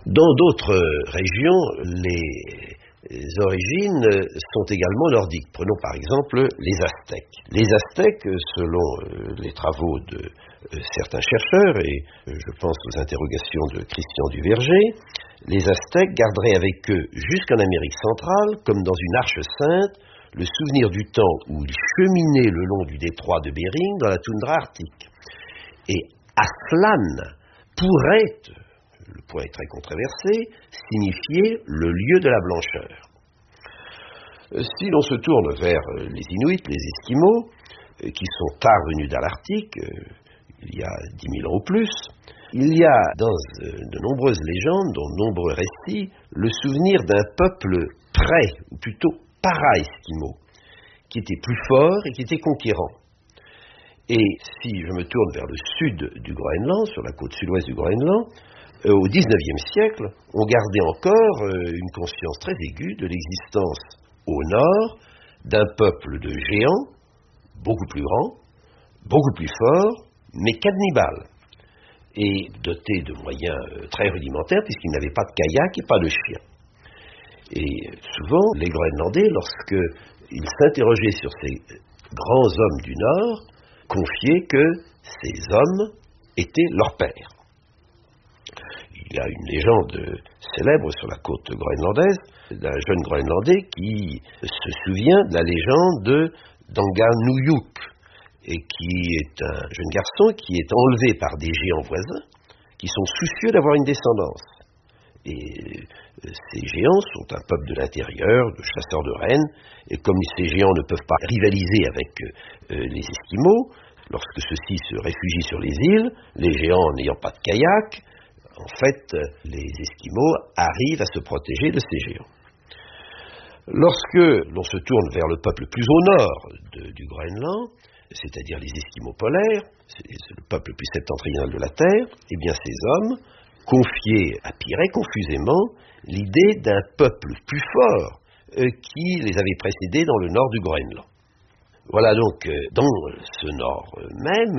Dans d'autres régions, les origines sont également nordiques. Prenons par exemple les Aztèques. Les Aztèques, selon les travaux de certains chercheurs, et je pense aux interrogations de Christian Duverger, les Aztèques garderaient avec eux jusqu'en Amérique centrale, comme dans une arche sainte, le souvenir du temps où ils cheminaient le long du détroit de Bering dans la toundra arctique. Et Aslan pourrait, le point est très controversé, signifier le lieu de la blancheur. Si l'on se tourne vers les Inuits, les Esquimaux, qui sont tard venus dans l'Arctique, il y a 10 000 ans ou plus, il y a dans de nombreuses légendes, dans de nombreux récits, le souvenir d'un peuple pré, ou plutôt para-esquimau, qui était plus fort et qui était conquérant. Et si je me tourne vers le sud du Groenland, sur la côte sud-ouest du Groenland, au XIXe siècle, on gardait encore une conscience très aiguë de l'existence au nord d'un peuple de géants, beaucoup plus grand, beaucoup plus fort, mais cannibale, et doté de moyens très rudimentaires, puisqu'ils n'avaient pas de kayak et pas de chien. Et souvent, les Groenlandais, lorsqu'ils s'interrogeaient sur ces grands hommes du Nord, confiaient que ces hommes étaient leurs pères. Il y a une légende célèbre sur la côte groenlandaise d'un jeune Groenlandais qui se souvient de la légende d'Anganuyuk, et qui est un jeune garçon qui est enlevé par des géants voisins qui sont soucieux d'avoir une descendance. Et ces géants sont un peuple de l'intérieur, de chasseurs de rennes, et comme ces géants ne peuvent pas rivaliser avec les Esquimaux, lorsque ceux-ci se réfugient sur les îles, les géants n'ayant pas de kayak, en fait, les Esquimaux arrivent à se protéger de ces géants. Lorsque l'on se tourne vers le peuple plus au nord du Groenland, c'est-à-dire les Esquimaux polaires, c'est le peuple le plus septentrional de la Terre, eh bien ces hommes confiaient à Pirret confusément l'idée d'un peuple plus fort qui les avait précédés dans le nord du Groenland. Voilà donc dans ce nord même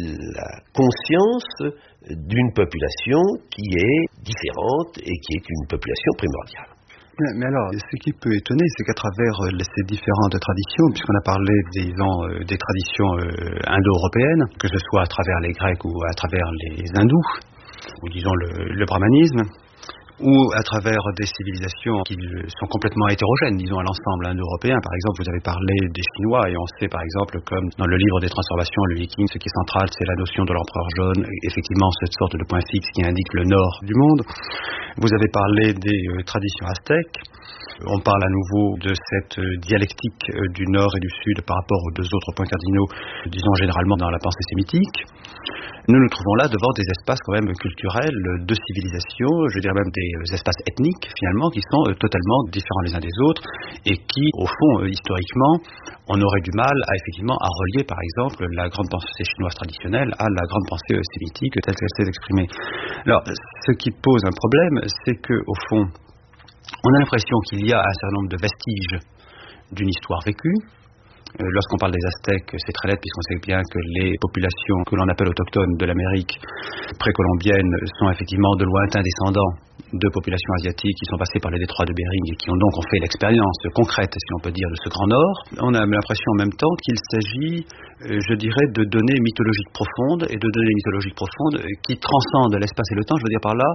la conscience d'une population qui est différente et qui est une population primordiale. Mais alors, ce qui peut étonner, c'est qu'à travers ces différentes traditions, puisqu'on a parlé des traditions indo-européennes, que ce soit à travers les Grecs ou à travers les hindous, ou disons le brahmanisme, ou à travers des civilisations qui sont complètement hétérogènes, disons à l'ensemble indo-européen. Par exemple, vous avez parlé des Chinois, et on sait par exemple, comme dans le livre des transformations, le Viking, ce qui est central, c'est la notion de l'empereur jaune, effectivement cette sorte de point fixe qui indique le nord du monde. Vous avez parlé des traditions aztèques. On parle à nouveau de cette dialectique du nord et du sud par rapport aux deux autres points cardinaux, disons généralement dans la pensée sémitique. Nous nous trouvons là devant des espaces quand même culturels, de civilisation, je dirais même des espaces ethniques finalement, qui sont totalement différents les uns des autres et qui, au fond, historiquement, on aurait du mal effectivement à relier par exemple la grande pensée chinoise traditionnelle à la grande pensée sémitique telle qu'elle s'est exprimée. Alors, ce qui pose un problème, c'est que au fond, on a l'impression qu'il y a un certain nombre de vestiges d'une histoire vécue. Lorsqu'on parle des Aztèques, c'est très net puisqu'on sait bien que les populations que l'on appelle autochtones de l'Amérique précolombienne sont effectivement de lointains descendants de populations asiatiques qui sont passées par les détroits de Bering et qui ont donc fait l'expérience concrète, si on peut dire, de ce Grand Nord. On a l'impression en même temps qu'il s'agit, je dirais, de données mythologiques profondes et de données mythologiques profondes qui transcendent l'espace et le temps, je veux dire par là,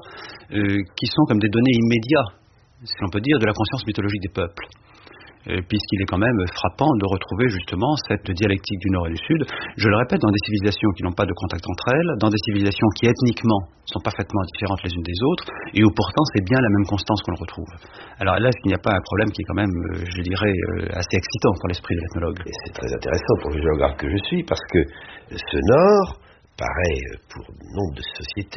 qui sont comme des données immédiates, si on peut dire, de la conscience mythologique des peuples. Puisqu'il est quand même frappant de retrouver justement cette dialectique du Nord et du Sud, je le répète, dans des civilisations qui n'ont pas de contact entre elles, dans des civilisations qui ethniquement sont parfaitement différentes les unes des autres, et où pourtant c'est bien la même constance qu'on retrouve. Alors là, est-ce qu'il n'y a pas un problème qui est quand même, je dirais, assez excitant pour l'esprit de l'ethnologue? Et c'est très intéressant pour le géographe que je suis, parce que ce Nord paraît, pour nombre de sociétés,